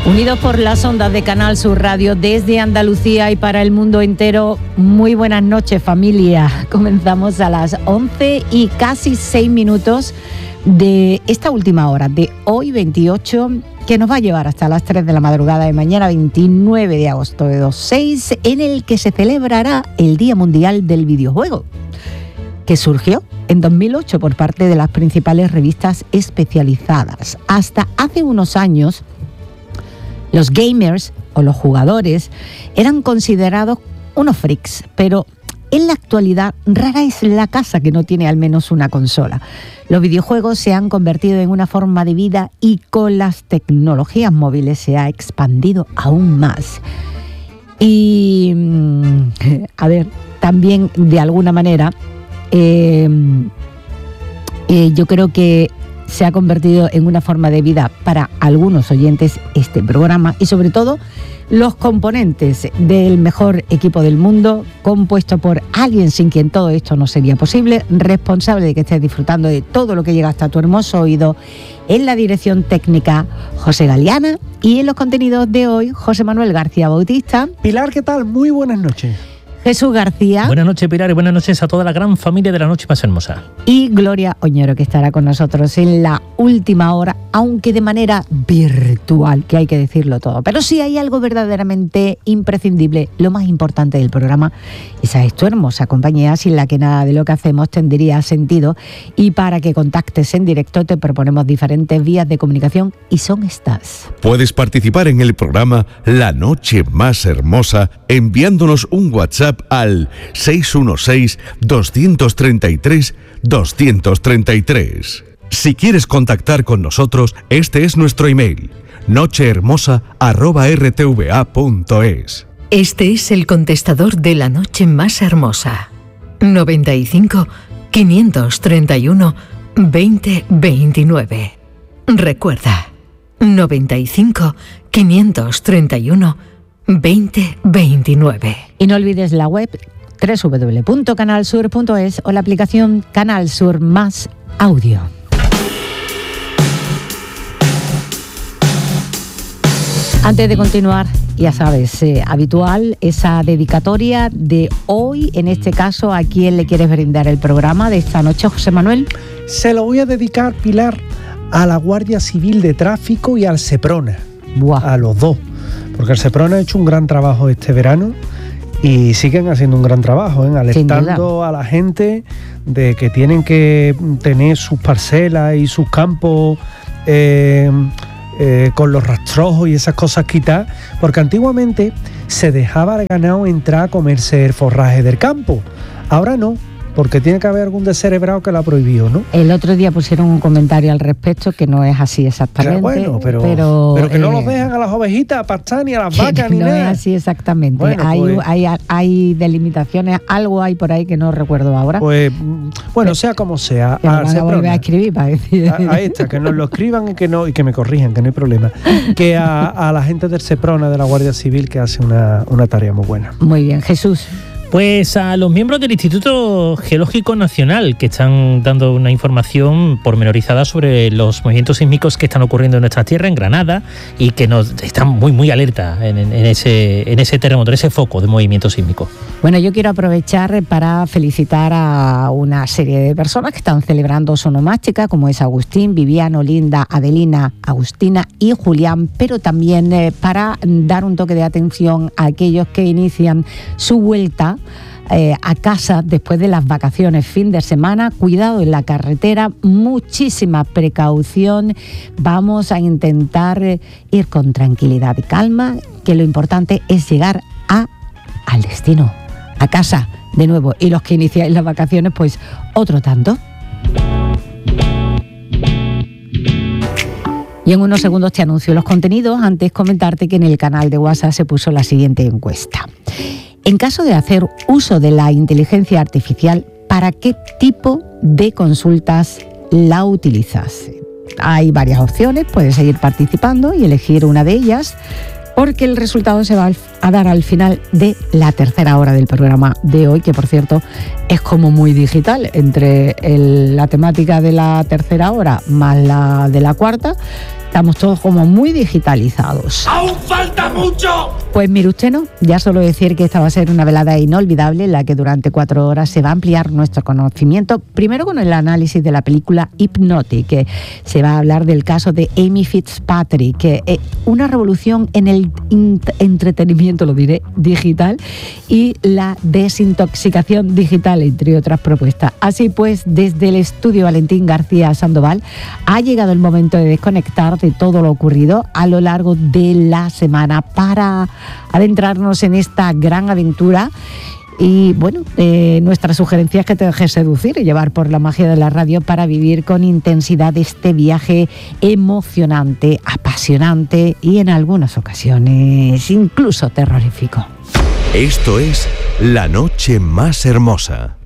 Unidos por las ondas de Canal Sur Radio desde Andalucía y para el mundo entero, muy buenas noches, familia. Comenzamos a las 11 y casi 6 minutos de esta última hora de hoy 28, que nos va a llevar hasta las 3 de la madrugada de mañana 29 de agosto de 2006, en el que se celebrará el Día Mundial del Videojuego, que surgió en 2008 por parte de las principales revistas especializadas. Hasta hace unos años, los gamers o los jugadores eran considerados unos freaks, pero en la actualidad rara es la casa que no tiene al menos una consola. Los videojuegos se han convertido en una forma de vida y con las tecnologías móviles se ha expandido aún más. Y, a ver, también de alguna manera, yo creo que se ha convertido en una forma de vida para algunos oyentes este programa y sobre todo los componentes del mejor equipo del mundo, compuesto por alguien sin quien todo esto no sería posible, responsable de que estés disfrutando de todo lo que llega hasta tu hermoso oído, en la dirección técnica José Galeana y en los contenidos de hoy José Manuel García Bautista. Pilar, ¿qué tal? Muy buenas noches. Jesús García. Buenas noches, Pilar, y buenas noches a toda la gran familia de La Noche Más Hermosa. Y Gloria Oñoro, que estará con nosotros en la última hora, aunque de manera virtual, que hay que decirlo todo. Pero sí hay algo verdaderamente imprescindible, lo más importante del programa. Esa es tu hermosa compañía, sin la que nada de lo que hacemos tendría sentido. Y para que contactes en directo te proponemos diferentes vías de comunicación y son estas. Puedes participar en el programa La Noche Más Hermosa enviándonos un WhatsApp al 616-233-233. Si quieres contactar con nosotros, este es nuestro email: nochehermosa@rtva.es. Este es el contestador de La Noche Más Hermosa. 95 531 2029. Recuerda, 95 531 2029. Y no olvides la web www.canalsur.es o la aplicación Canal Sur Más Audio. Antes de continuar, ya sabes, habitual esa dedicatoria de hoy, en este caso, ¿a quién le quieres brindar el programa de esta noche, José Manuel? Se lo voy a dedicar, Pilar, a la Guardia Civil de Tráfico y al Seprona. Buah. A los dos. Porque el Seprona ha hecho un gran trabajo este verano y siguen haciendo un gran trabajo, alertando a la gente de que tienen que tener sus parcelas y sus campos con los rastrojos y esas cosas quitadas, porque antiguamente se dejaba al ganado entrar a comerse el forraje del campo. Ahora no, porque tiene que haber algún descerebrado que lo ha prohibido, ¿no? El otro día pusieron un comentario al respecto que no es así exactamente. Claro, bueno, pero que no los dejan a las ovejitas a pastar, ni a las vacas, ni no nada. No es así exactamente. Bueno, hay delimitaciones, algo hay por ahí que no recuerdo ahora. Pues, bueno, sea como sea. Que van a volver a escribir para decir. A esta, que nos lo escriban y que me corrijan, que no hay problema. Que a la gente del Seprona, de la Guardia Civil, que hace una tarea muy buena. Muy bien, Jesús. Pues a los miembros del Instituto Geológico Nacional, que están dando una información pormenorizada sobre los movimientos sísmicos que están ocurriendo en nuestra tierra, en Granada, y que nos están muy alerta en ese terremoto, en ese foco de movimiento sísmico. Bueno, yo quiero aprovechar para felicitar a una serie de personas que están celebrando su onomástica, como es Agustín, Viviano, Linda, Adelina, Agustina y Julián, pero también para dar un toque de atención a aquellos que inician su vuelta a casa después de las vacaciones, fin de semana. Cuidado en la carretera, muchísima precaución. Vamos a intentar ir con tranquilidad y calma, que lo importante es llegar al destino, a casa de nuevo. Y los que iniciáis las vacaciones, pues otro tanto. Y en unos segundos te anuncio los contenidos. Antes comentarte que en el canal de WhatsApp se puso la siguiente encuesta. En caso de hacer uso de la inteligencia artificial, ¿para qué tipo de consultas la utilizas? Hay varias opciones, puedes seguir participando y elegir una de ellas, porque el resultado se va a dar al final de la tercera hora del programa de hoy, que por cierto es como muy digital, entre la temática de la tercera hora más la de la cuarta. Estamos todos como muy digitalizados. ¡Aún falta mucho! Pues mire usted, no, ya solo decir que esta va a ser una velada inolvidable en la que durante 4 horas se va a ampliar nuestro conocimiento, primero con el análisis de la película Hypnotic, que se va a hablar del caso de Amy Fitzpatrick, que una revolución en el entretenimiento, lo diré, digital, y la desintoxicación digital, entre otras propuestas. Así pues, desde el estudio Valentín García Sandoval ha llegado el momento de desconectar de todo lo ocurrido a lo largo de la semana para adentrarnos en esta gran aventura. Y bueno, nuestra sugerencia es que te dejes seducir y llevar por la magia de la radio para vivir con intensidad este viaje emocionante, apasionante y en algunas ocasiones incluso terrorífico. Esto es La Noche Más Hermosa.